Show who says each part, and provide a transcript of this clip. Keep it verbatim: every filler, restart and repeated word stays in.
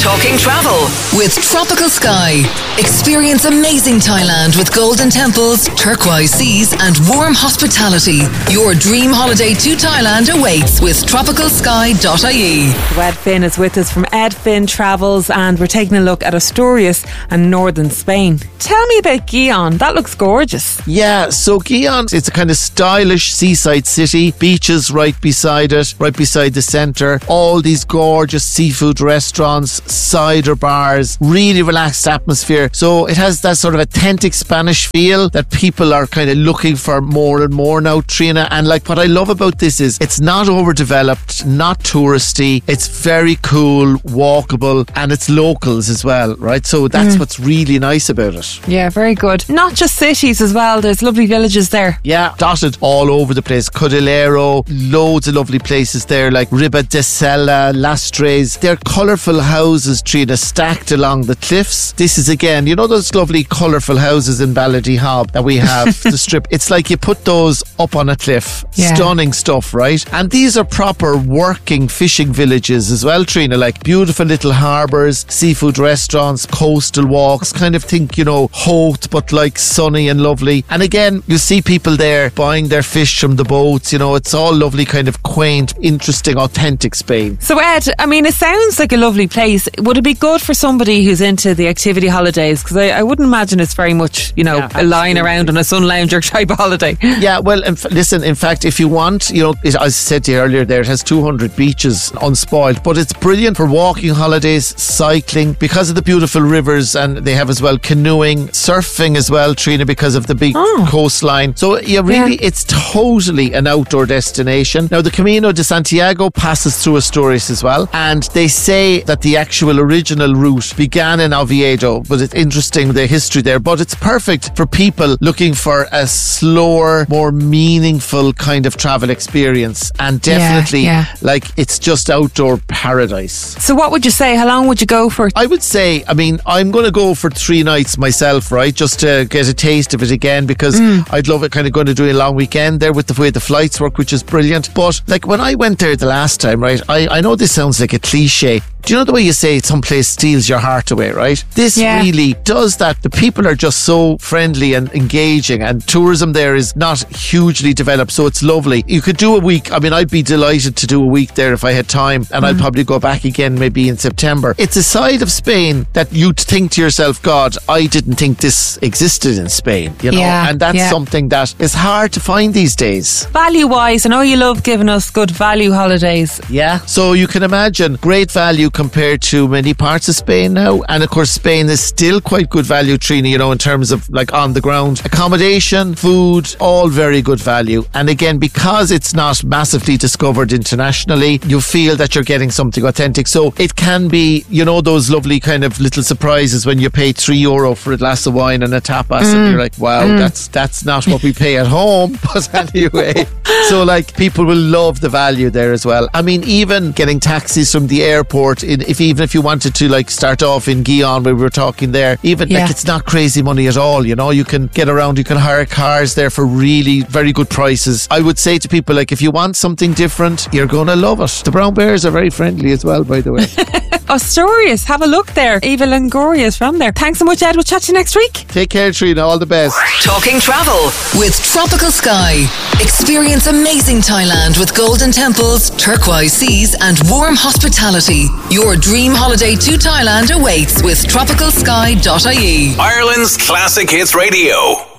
Speaker 1: Talking Travel with Tropical Sky. Experience amazing Thailand with golden temples, turquoise seas and warm hospitality. Your dream holiday to Thailand awaits with tropical sky dot I E.
Speaker 2: Ed Finn is with us from Ed Finn Travels, and we're taking a look at Asturias and northern Spain. Tell me about Gijón. That looks gorgeous.
Speaker 3: Yeah, so Gijón, it's a kind of stylish seaside city. Beaches right beside it, right beside the centre. All these gorgeous seafood restaurants, cider bars, really relaxed atmosphere. So it has that sort of authentic Spanish feel that people are kind of looking for more and more now, Trina. And like what I love about this is it's not overdeveloped, not touristy. It's very cool, walkable, and it's locals as well, right? So that's mm. what's really nice about it.
Speaker 2: Yeah, very good. Not just cities as well. There's lovely villages there.
Speaker 3: Yeah, dotted all over the place. Cudillero, loads of lovely places there like Ribadesella, Lastres. They're colourful houses, Trina, stacked along the cliffs. This is again, you know those lovely colourful houses in Ballydehob that we have, the strip. It's like you put those up on a cliff. Yeah. Stunning stuff, right? And these are proper working fishing villages as well, Trina, like beautiful little harbours, seafood restaurants, coastal walks, kind of think, you know, Hoth, but like sunny and lovely. And again, you see people there buying their fish from the boats, you know, it's all lovely, kind of quaint, interesting, authentic Spain.
Speaker 2: So Ed, I mean, it sounds like a lovely place. Would it be good for somebody who's into the activity holidays? Because I, I wouldn't imagine it's very much, you know, yeah, lying around on a sun lounger type of holiday.
Speaker 3: Yeah, well, in f- listen, in fact, if you want, you know, it, as I said to you earlier there, it has two hundred beaches unspoiled, but it's brilliant for walking holidays, cycling, because of the beautiful rivers, and they have as well canoeing, surfing as well, Trina, because of the big oh. coastline. So yeah, really, yeah. it's totally an outdoor destination. Now, the Camino de Santiago passes through Asturias as well, and they say that the actual original route began in Oviedo, but it's interesting the history there, but it's perfect for people looking for a slower, more meaningful kind of travel experience, and definitely yeah, yeah. like it's just outdoor paradise.
Speaker 2: So what would you say? How long would you go for?
Speaker 3: I would say, I mean, I'm going to go for three nights myself, right, just to get a taste of it again, because mm. I'd love it kind of going to do a long weekend there with the way the flights work, which is brilliant. But like when I went there the last time, right, I, I know this sounds like a cliche. Do you know the way you say someplace steals your heart away, right? This yeah. really does that. The people are just so friendly and engaging, and tourism there is not hugely developed, so it's lovely. You could do a week. I mean, I'd be delighted to do a week there if I had time, and mm. I'd probably go back again maybe in September. It's a side of Spain that you'd think to yourself, God, I didn't think this existed in Spain, you know?
Speaker 2: Yeah,
Speaker 3: and that's
Speaker 2: yeah.
Speaker 3: something that is hard to find these days.
Speaker 2: Value-wise, I know you love giving us good value holidays.
Speaker 3: Yeah, so you can imagine great value compared to many parts of Spain now, and of course Spain is still quite good value, Trina, you know, in terms of like on the ground accommodation, food, all very good value. And again, because it's not massively discovered internationally, you feel that you're getting something authentic. So it can be, you know, those lovely kind of little surprises when you pay three euro for a glass of wine and a tapas mm. and you're like, wow, mm. that's that's not what we pay at home. But anyway, so like people will love the value there as well. I mean, even getting taxis from the airport, in, if even if you wanted to like start off in Gijón where we were talking there, even yeah. like it's not crazy money at all, you know, you can get around, you can hire cars there for really very good prices. I would say to people, like, if you want something different, you're gonna love it. The brown bears are very friendly as well, by the way.
Speaker 2: Asturias, have a look there. Eva Longoria is from there. Thanks so much, Ed. We'll chat to you next week.
Speaker 3: Take care, Trina. All the best.
Speaker 1: Talking travel with Tropical Sky. Experience amazing Thailand with golden temples, turquoise seas and warm hospitality. Your dream holiday to Thailand awaits with tropical sky dot I E.
Speaker 4: Ireland's Classic Hits Radio.